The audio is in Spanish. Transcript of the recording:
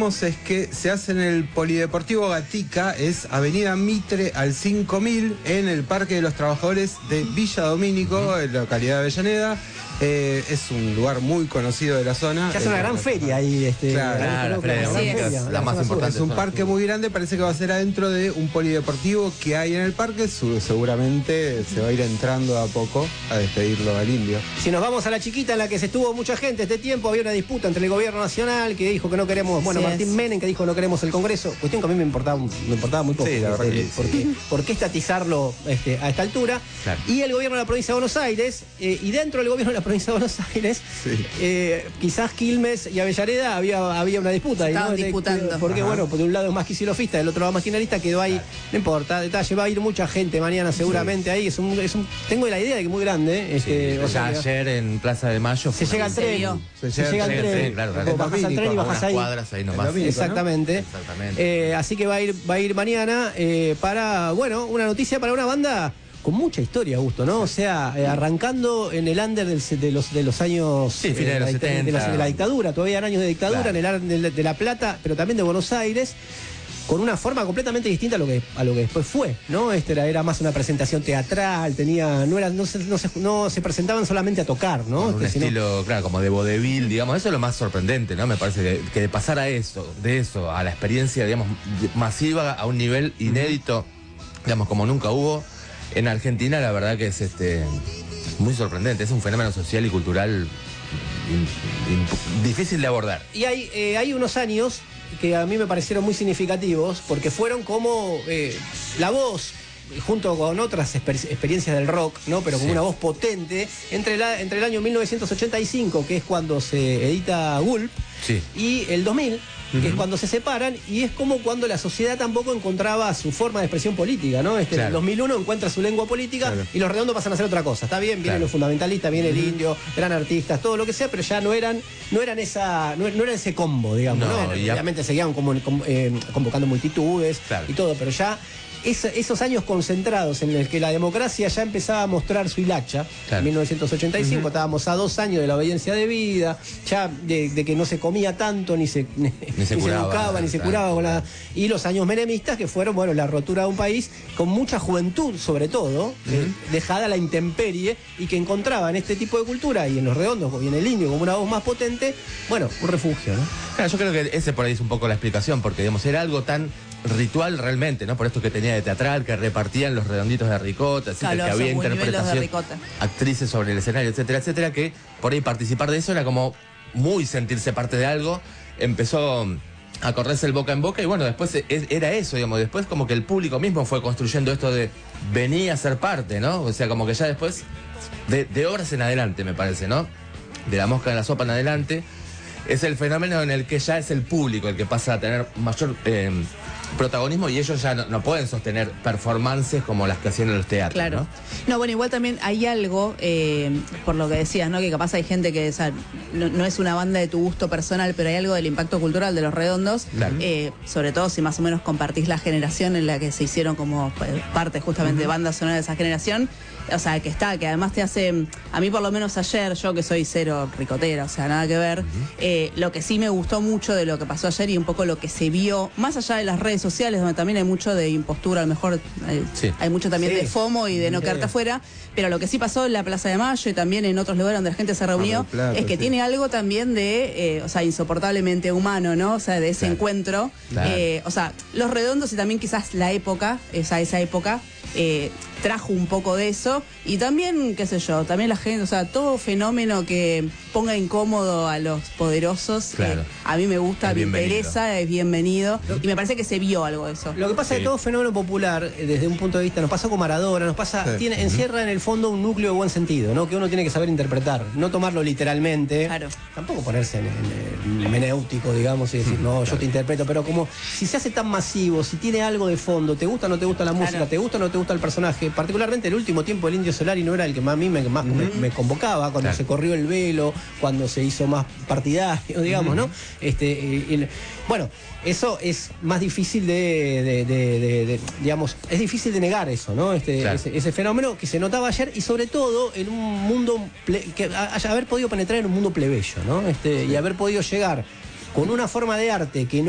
tenemos es que se hace en el Polideportivo Gatica, es Avenida Mitre al 5000, en el Parque de los Trabajadores de Villa Domínico, en la localidad de Avellaneda. Es un lugar muy conocido de la zona. Ya es una gran feria ahí. Claro, la más importante. Es un parque muy grande, parece que va a ser adentro de un polideportivo que hay en el parque. Seguramente se va a ir entrando a poco a despedirlo al Indio. Si nos vamos a la chiquita, en la que se estuvo mucha gente este tiempo, había una disputa entre el gobierno nacional que dijo que no queremos, bueno, Martín Menem que dijo no queremos el Congreso, cuestión que a mí me importaba muy poco. Sí, la verdad que sí. ¿Por qué estatizarlo a esta altura? Claro. Y el gobierno de la provincia de Buenos Aires, y dentro del gobierno de la provincia de Buenos Aires, quizás Quilmes y Avellaneda había una disputa. Estaban disputando. Porque bueno, por un lado es más quisilofista, del otro lado más kirchnerista, quedó ahí, no importa, detalle, va a ir mucha gente mañana seguramente ahí, tengo la idea de que es muy grande. O sea, ayer en Plaza de Mayo se llega al tren. Se llega al tren, claro. Bajas al tren y bajas ahí. Cuadras ahí nomás. Exactamente. Así que va a ir mañana para, bueno, una noticia para una banda con mucha historia, Augusto, ¿no? O sea, arrancando en el under de los años... Sí, fines de los 70. De la dictadura, todavía eran años de dictadura, claro. En el de La Plata, pero también de Buenos Aires, con una forma completamente distinta a lo que después fue, ¿no? Era más una presentación teatral, no se presentaban solamente a tocar, ¿no? Con un estilo, claro, como de vodevil, digamos. Eso es lo más sorprendente, ¿no? Me parece que de pasar de eso a la experiencia, digamos, masiva, a un nivel inédito, digamos, como nunca hubo en Argentina, la verdad que es muy sorprendente. Es un fenómeno social y cultural difícil de abordar. Y hay unos años que a mí me parecieron muy significativos, porque fueron como la voz, junto con otras experiencias del rock, ¿no? Pero como una voz potente, entre el año 1985, que es cuando se edita Gulp, y el 2000, que es cuando se separan, y es como cuando la sociedad tampoco encontraba su forma de expresión política, ¿no? En el 2001 encuentra su lengua política, y los Redondos pasan a hacer otra cosa. Está bien, vienen los fundamentalistas, viene el Indio, eran artistas, todo lo que sea, pero ya no eran ese combo, digamos, ¿no? Obviamente seguían convocando multitudes y todo, pero ya esos años concentrados en el que la democracia ya empezaba a mostrar su hilacha, en 1985, estábamos a 2 años de la obediencia debida, ya de que no se comía tanto, ni se educaba, ni se curaba, y los años menemistas, que fueron, bueno, la rotura de un país con mucha juventud, sobre todo, dejada a la intemperie, y que encontraba en este tipo de cultura, y en los Redondos, y en el Indio, como una voz más potente, bueno, un refugio, ¿no? Claro, yo creo que ese por ahí es un poco la explicación, porque, digamos, era algo tan ritual realmente, ¿no? Por esto que tenía de teatral, que repartían los redonditos de ricota, que había interpretación, actrices sobre el escenario, etcétera, etcétera, que por ahí participar de eso era como muy sentirse parte de algo. Empezó a correrse el boca en boca y bueno, después era eso, digamos, después como que el público mismo fue construyendo esto de venir a ser parte, ¿no? O sea, como que ya después, de horas en adelante, me parece, ¿no? De la mosca de la sopa en adelante, es el fenómeno en el que ya es el público el que pasa a tener mayor protagonismo, y ellos ya no pueden sostener performances como las que hacían en los teatros. Claro. No, bueno, igual también hay algo, por lo que decías, ¿no? Que capaz hay gente que, o sea, no es una banda de tu gusto personal, pero hay algo del impacto cultural de los Redondos, claro. Sobre todo si más o menos compartís la generación en la que se hicieron como parte justamente de banda sonora de esa generación. O sea, que además te hace, a mí por lo menos ayer, yo que soy cero ricotera, o sea, nada que ver, lo que sí me gustó mucho de lo que pasó ayer y un poco lo que se vio, más allá de las redes sociales, donde también hay mucho de impostura, a lo mejor hay mucho también de FOMO y de no quedarte afuera, pero lo que sí pasó en la Plaza de Mayo y también en otros lugares donde la gente se reunió, es que tiene algo también de, o sea, insoportablemente humano, ¿no? O sea, de ese encuentro. O sea, los Redondos y también quizás la época, esa época, trajo un poco de eso, y también, qué sé yo, también la gente, o sea, todo fenómeno que ponga incómodo a los poderosos, a mí me gusta, me interesa, es bienvenido, y me parece que se vio algo de eso. Lo que pasa es que todo fenómeno popular, desde un punto de vista, nos pasa con Maradona, nos pasa, encierra en el fondo un núcleo de buen sentido, ¿no? Que uno tiene que saber interpretar, no tomarlo literalmente, tampoco ponerse en menéutico, digamos, y decir, no, yo te interpreto, pero como si se hace tan masivo, si tiene algo de fondo, te gusta o no te gusta la música, te gusta o no te gusta el personaje, particularmente el último tiempo el Indio Solari no era el que más a mí me convocaba, cuando se corrió el velo, cuando se hizo más partidario, digamos, ¿no? Bueno, eso es más difícil digamos, es difícil de negar eso, ¿no? Ese fenómeno que se notaba ayer, y sobre todo en un mundo haber podido penetrar en un mundo plebeyo, ¿no? Y haber podido llegar con una forma de arte que no